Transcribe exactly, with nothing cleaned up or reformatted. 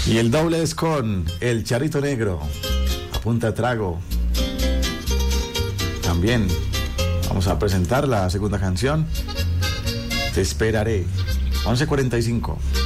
Y el doble es con El Charrito Negro, a punta de trago. También vamos a presentar la segunda canción, Te esperaré, once cuarenta y cinco.